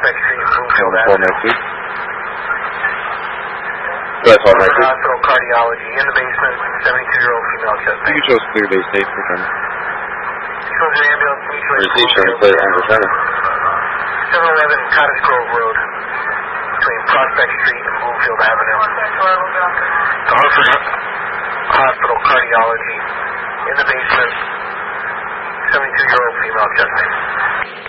Prospect Street, Bloomfield Avenue. That's all right. Hospital cardiology in the basement, 72-year-old female chest pain. You chose clear day safe for them. Shows your ambulance mutual aid. Insurance plate on the center. 711 Cottage Grove Road, between Prospect Street and Bloomfield Avenue. The Hartford Hospital cardiology in the basement, 72-year-old female chest pain.